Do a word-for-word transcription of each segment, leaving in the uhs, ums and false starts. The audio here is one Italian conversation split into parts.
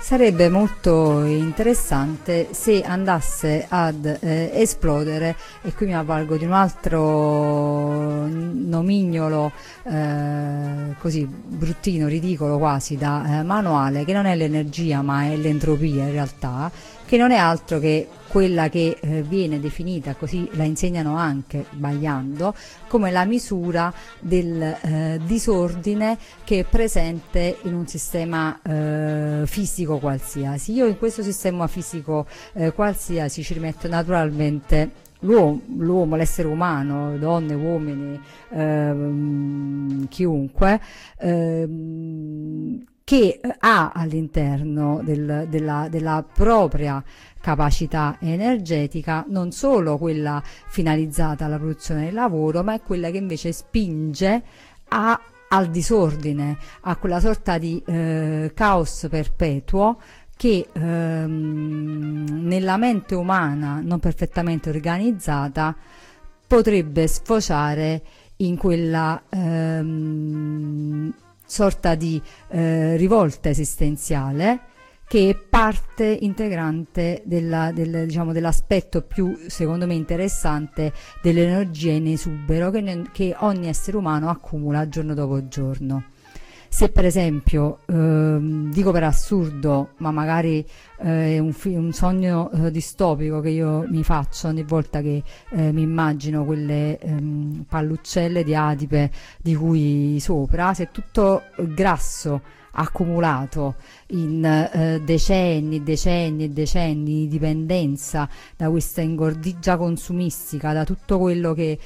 sarebbe molto interessante se andasse ad eh, esplodere, e qui mi avvalgo di un altro nomignolo eh, così bruttino, ridicolo quasi da eh, manuale, che non è l'energia ma è l'entropia in realtà, che non è altro che quella che eh, viene definita, così la insegnano anche sbagliando, come la misura del eh, disordine che è presente in un sistema eh, fisico qualsiasi. Io in questo sistema fisico eh, qualsiasi ci rimetto naturalmente l'uomo, l'uomo, l'essere umano, donne, uomini, ehm, chiunque, ehm, che ha all'interno del, della, della propria capacità energetica non solo quella finalizzata alla produzione del lavoro, ma è quella che invece spinge a, al disordine, a quella sorta di eh, caos perpetuo che ehm, nella mente umana non perfettamente organizzata potrebbe sfociare in quella ehm, sorta di eh, rivolta esistenziale, che è parte integrante della, del, diciamo, dell'aspetto più, secondo me, interessante dell'energia in esubero che, che ogni essere umano accumula giorno dopo giorno. Se per esempio, ehm, dico per assurdo, ma magari eh, è un, un sogno eh, distopico che io mi faccio ogni volta che eh, mi immagino quelle ehm, palluccelle di adipe di cui sopra, se tutto grasso accumulato in eh, decenni, decenni e decenni di dipendenza da questa ingordigia consumistica, da tutto quello che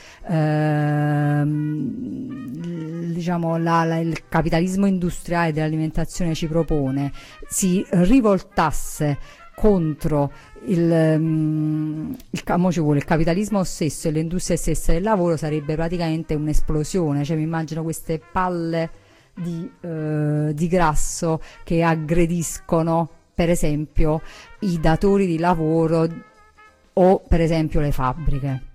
ehm, diciamo la, la, il capitalismo industriale dell'alimentazione ci propone, si rivoltasse contro il, um, il, mo ci vuole, il capitalismo stesso e l'industria stessa del lavoro, sarebbe praticamente un'esplosione. Cioè mi immagino queste palle Di, eh, di grasso che aggrediscono per esempio i datori di lavoro o per esempio le fabbriche.